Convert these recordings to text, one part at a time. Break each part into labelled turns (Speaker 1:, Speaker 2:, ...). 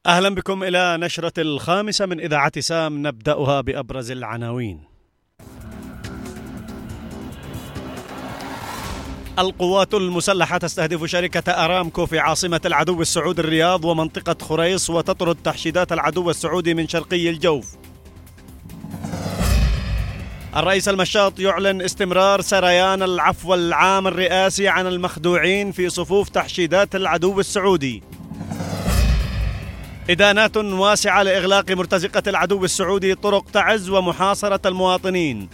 Speaker 1: أهلا بكم إلى نشرة الخامسة من إذاعة سام، نبدأها بأبرز العناوين. القوات المسلحة تستهدف شركة أرامكو في عاصمة العدو السعودي الرياض ومنطقة خريص، وتطرد تحشيدات العدو السعودي من شرقي الجوف. الرئيس المشاط يعلن استمرار سريان العفو العام الرئاسي عن المخدوعين في صفوف تحشيدات العدو السعودي. إدانات واسعة لإغلاق مرتزقة العدو السعودي طرق تعز ومحاصرة المواطنين.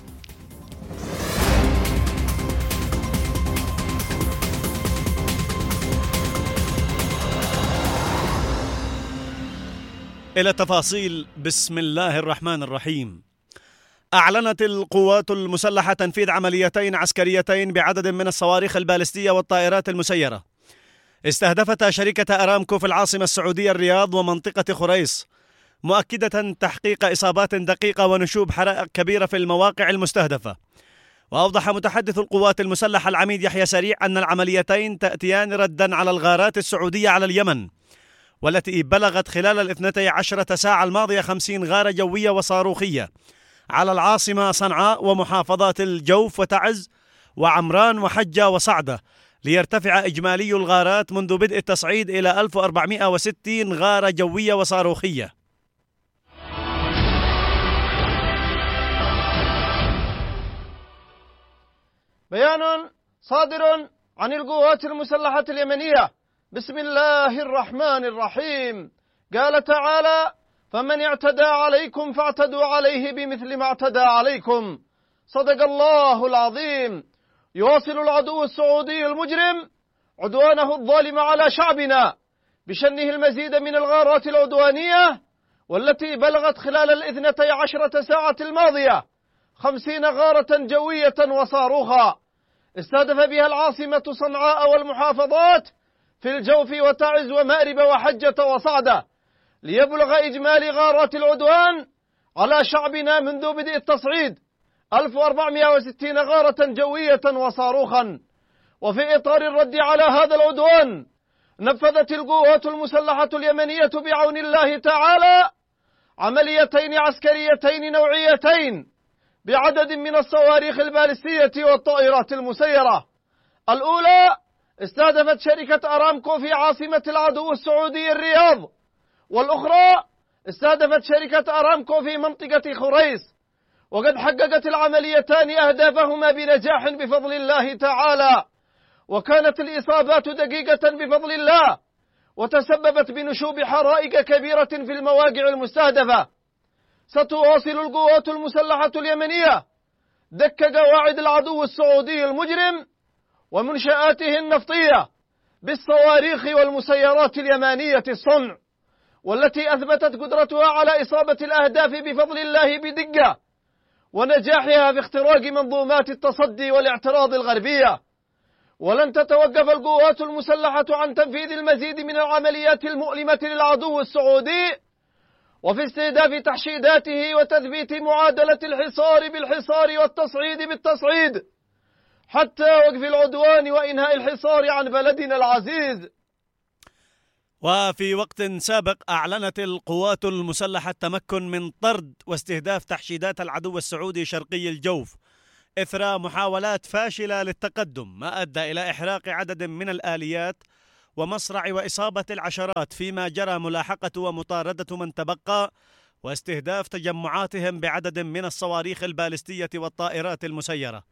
Speaker 1: إلى التفاصيل. بسم الله الرحمن الرحيم. أعلنت القوات المسلحة تنفيذ عمليتين عسكريتين بعدد من الصواريخ البالستية والطائرات المسيرة استهدفت شركة أرامكو في العاصمة السعودية الرياض ومنطقة خريص، مؤكدة تحقيق إصابات دقيقة ونشوب حرائق كبيرة في المواقع المستهدفة. وأوضح متحدث القوات المسلحة العميد يحيى سريع أن العمليتين تأتيان ردا على الغارات السعودية على اليمن، والتي بلغت خلال 12 ساعة الماضية 50 غارة جوية وصاروخية على العاصمة صنعاء ومحافظات الجوف وتعز وعمران وحجة وصعدة، ليرتفع إجمالي الغارات منذ بدء التصعيد إلى 1460 غارة جوية وصاروخية.
Speaker 2: بيان صادر عن القوات المسلحة اليمنية بسم الله الرحمن الرحيم. قال تعالى: فمن اعتدى عليكم فاعتدوا عليه بمثل ما اعتدى عليكم. صدق الله العظيم. يواصل العدو السعودي المجرم عدوانه الظالم على شعبنا بشنه المزيد من الغارات العدوانية، والتي بلغت خلال 12 ساعة الماضية 50 غارة جوية وصاروخا استهدف بها العاصمة صنعاء والمحافظات في الجوف وتعز ومأرب وحجة وصعدة، ليبلغ إجمالي غارات العدوان على شعبنا منذ بدء التصعيد 1460 غارة جوية وصاروخا. وفي إطار الرد على هذا العدوان نفذت القوات المسلحة اليمنية بعون الله تعالى عمليتين عسكريتين نوعيتين بعدد من الصواريخ البالستية والطائرات المسيرة. الأولى استهدفت شركة أرامكو في عاصمة العدو السعودي الرياض، والأخرى استهدفت شركة أرامكو في منطقة خريص، وقد حققت العمليتان أهدافهما بنجاح بفضل الله تعالى، وكانت الإصابات دقيقة بفضل الله، وتسببت بنشوب حرائق كبيرة في المواقع المستهدفة. ستواصل القوات المسلحة اليمنية دك قواعد العدو السعودي المجرم ومنشآته النفطية بالصواريخ والمسيرات اليمانية الصنع، والتي أثبتت قدرتها على إصابة الأهداف بفضل الله بدقة، ونجاحها في اختراق منظومات التصدي والاعتراض الغربية. ولن تتوقف القوات المسلحة عن تنفيذ المزيد من العمليات المؤلمة للعدو السعودي، وفي استهداف تحشيداته وتثبيت معادلة الحصار بالحصار والتصعيد بالتصعيد حتى وقف العدوان وإنهاء الحصار عن بلدنا العزيز.
Speaker 1: وفي وقت سابق أعلنت القوات المسلحة التمكن من طرد واستهداف تحشيدات العدو السعودي شرقي الجوف إثر محاولات فاشلة للتقدم، ما أدى إلى إحراق عدد من الآليات ومصرع وإصابة العشرات، فيما جرى ملاحقة ومطاردة من تبقى واستهداف تجمعاتهم بعدد من الصواريخ البالستية والطائرات المسيرة.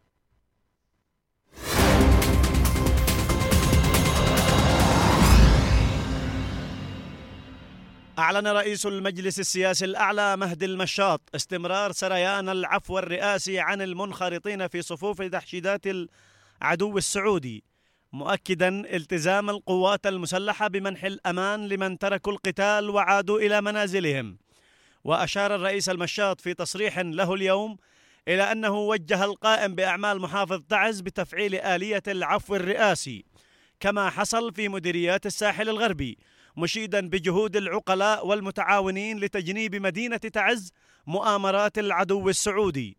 Speaker 1: أعلن رئيس المجلس السياسي الأعلى مهدي المشاط استمرار سريان العفو الرئاسي عن المنخرطين في صفوف تحشيدات العدو السعودي، مؤكدا التزام القوات المسلحة بمنح الأمان لمن تركوا القتال وعادوا إلى منازلهم. وأشار الرئيس المشاط في تصريح له اليوم إلى أنه وجه القائم بأعمال محافظ تعز بتفعيل آلية العفو الرئاسي كما حصل في مديريات الساحل الغربي، مشيدا بجهود العقلاء والمتعاونين لتجنيب مدينة تعز مؤامرات العدو السعودي.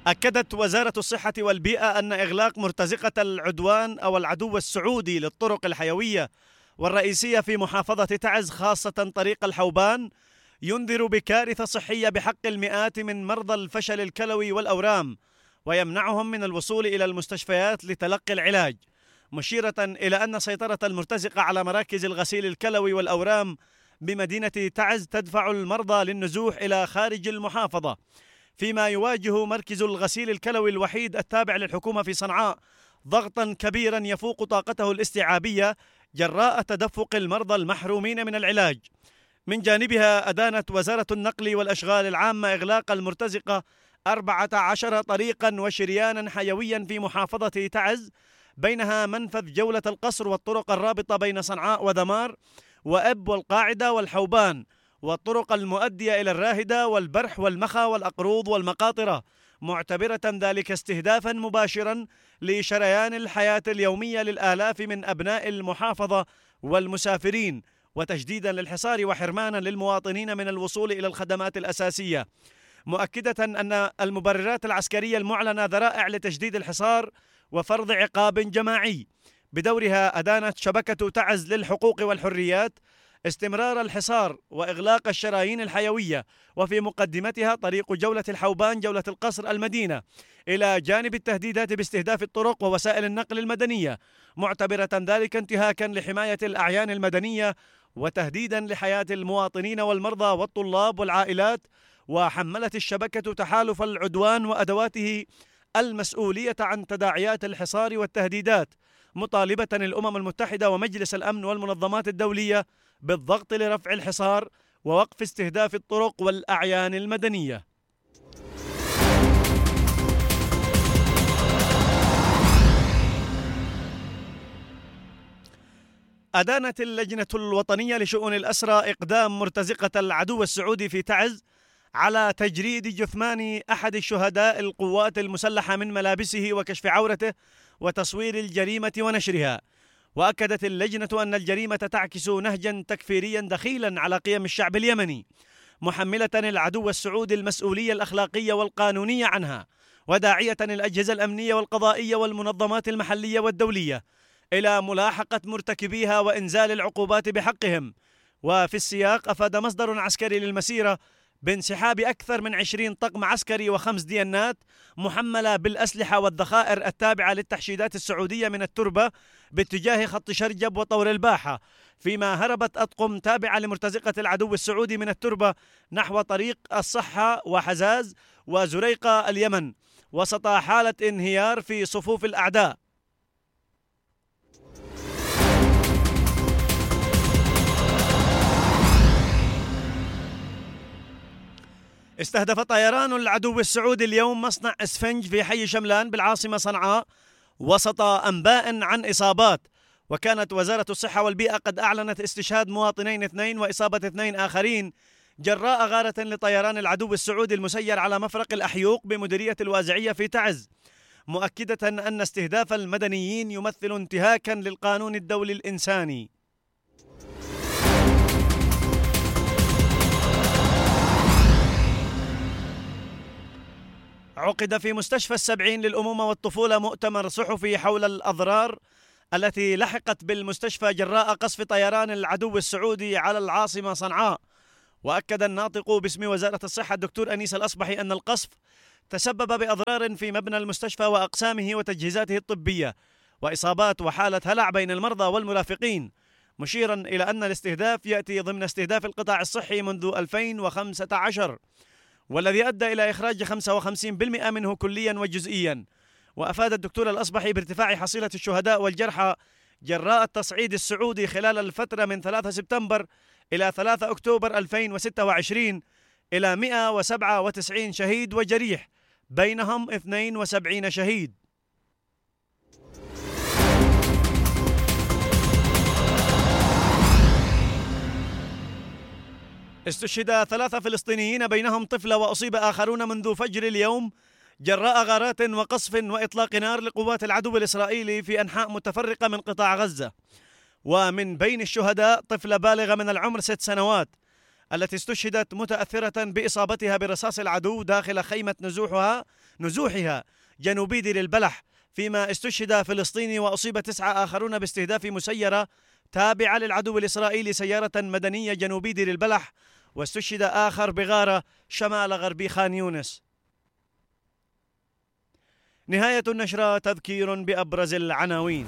Speaker 1: أكدت وزارة الصحة والبيئة أن إغلاق مرتزقة العدوان أو العدو السعودي للطرق الحيوية والرئيسية في محافظة تعز خاصة طريق الحوبان ينذر بكارثة صحية بحق المئات من مرضى الفشل الكلوي والأورام، ويمنعهم من الوصول إلى المستشفيات لتلقي العلاج، مشيرة إلى أن سيطرة المرتزقة على مراكز الغسيل الكلوي والأورام بمدينة تعز تدفع المرضى للنزوح إلى خارج المحافظة، فيما يواجه مركز الغسيل الكلوي الوحيد التابع للحكومة في صنعاء ضغطا كبيرا يفوق طاقته الاستيعابية جراء تدفق المرضى المحرومين من العلاج. من جانبها أدانت وزارة النقل والأشغال العامة إغلاق المرتزقة 14 طريقا وشريانا حيويا في محافظة تعز، بينها منفذ جولة القصر والطرق الرابطة بين صنعاء ودمار وأب والقاعدة والحوبان، والطرق المؤدية إلى الراهدة والبرح والمخا والأقروض والمقاطرة، معتبرة ذلك استهدافا مباشرا لشريان الحياة اليومية للآلاف من أبناء المحافظة والمسافرين، وتجديدا للحصار وحرمانا للمواطنين من الوصول إلى الخدمات الأساسية، مؤكدة أن المبررات العسكرية المعلنة ذرائع لتجديد الحصار وفرض عقاب جماعي. بدورها أدانت شبكة تعز للحقوق والحريات استمرار الحصار وإغلاق الشرايين الحيوية، وفي مقدمتها طريق جولة الحوبان جولة القصر المدينة، إلى جانب التهديدات باستهداف الطرق ووسائل النقل المدنية، معتبرة ذلك انتهاكا لحماية الأعيان المدنية وتهديدا لحياة المواطنين والمرضى والطلاب والعائلات. وحملت الشبكة تحالف العدوان وأدواته المسؤولية عن تداعيات الحصار والتهديدات، مطالبة الأمم المتحدة ومجلس الأمن والمنظمات الدولية بالضغط لرفع الحصار ووقف استهداف الطرق والأعيان المدنية. أدانت اللجنة الوطنية لشؤون الأسرى إقدام مرتزقة العدو السعودي في تعز على تجريد جثمان أحد الشهداء القوات المسلحة من ملابسه وكشف عورته وتصوير الجريمة ونشرها. وأكدت اللجنة أن الجريمة تعكس نهجا تكفيريا دخيلا على قيم الشعب اليمني، محملة العدو السعودي المسؤولية الأخلاقية والقانونية عنها، وداعية الأجهزة الأمنية والقضائية والمنظمات المحلية والدولية إلى ملاحقة مرتكبيها وإنزال العقوبات بحقهم. وفي السياق أفاد مصدر عسكري للمسيرة بانسحاب أكثر من 20 طقم عسكري و5 ديانات محملة بالأسلحة والذخائر التابعة للتحشيدات السعودية من التربة باتجاه خط شرجب وطور الباحة، فيما هربت أطقم تابعة لمرتزقة العدو السعودي من التربة نحو طريق الصحة وحزاز وزريقة اليمن، وسط حالة انهيار في صفوف الأعداء. استهدف طيران العدو السعودي اليوم مصنع اسفنج في حي شملان بالعاصمة صنعاء وسط أنباء عن إصابات، وكانت وزارة الصحة والبيئة قد أعلنت استشهاد مواطنين 2 وإصابة 2 آخرين جراء غارة لطيران العدو السعودي المسير على مفرق الأحيوق بمديرية الوازعية في تعز، مؤكدة أن استهداف المدنيين يمثل انتهاكا للقانون الدولي الإنساني. عقد في مستشفى السبعين للأمومة والطفولة مؤتمر صحفي حول الأضرار التي لحقت بالمستشفى جراء قصف طيران العدو السعودي على العاصمة صنعاء. وأكد الناطق باسم وزارة الصحة الدكتور أنيس الأصبحي أن القصف تسبب بأضرار في مبنى المستشفى وأقسامه وتجهيزاته الطبية وإصابات وحالة هلع بين المرضى والمرافقين، مشيرا إلى أن الاستهداف يأتي ضمن استهداف القطاع الصحي منذ 2015 والذي أدى إلى إخراج 55% منه كليا وجزئيا. وأفاد الدكتور الأصبحي بارتفاع حصيلة الشهداء والجرحى جراء التصعيد السعودي خلال الفترة من 3 سبتمبر إلى 3 أكتوبر 2026 إلى 197 شهيد وجريح، بينهم 72 شهيد. استشهد 3 فلسطينيين بينهم طفلة وأصيب آخرون منذ فجر اليوم جراء غارات وقصف وإطلاق نار لقوات العدو الإسرائيلي في أنحاء متفرقة من قطاع غزة. ومن بين الشهداء طفلة بالغة من العمر 6 سنوات التي استشهدت متأثرة بإصابتها برصاص العدو داخل خيمة نزوحها نزوحها جنوبي دير البلح، فيما استشهد فلسطيني وأصيب 9 آخرون باستهداف مسيرة تابعة للعدو الإسرائيلي سيارة مدنية جنوبي دير البلح، واستشهد آخر بغارة شمال غربي خان يونس. نهاية النشرة، تذكير بأبرز العناوين.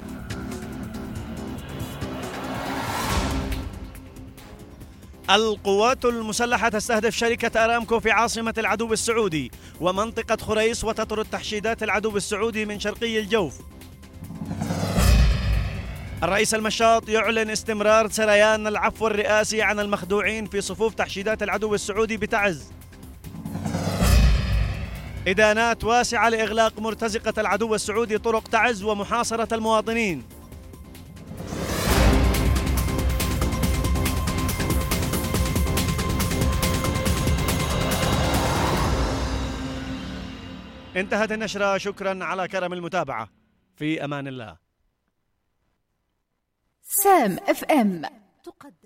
Speaker 1: القوات المسلحة تستهدف شركة أرامكو في عاصمة العدو السعودي ومنطقة خريص، وتطرد تحشيدات العدو السعودي من شرقي الجوف. الرئيس المشاط يعلن استمرار سريان العفو الرئاسي عن المخدوعين في صفوف تحشيدات العدو السعودي بتعز. إدانات واسعة لإغلاق مرتزقة العدو السعودي طرق تعز ومحاصرة المواطنين. انتهت النشرة، شكرا على كرم المتابعة، في أمان الله.
Speaker 3: سام FM تقدم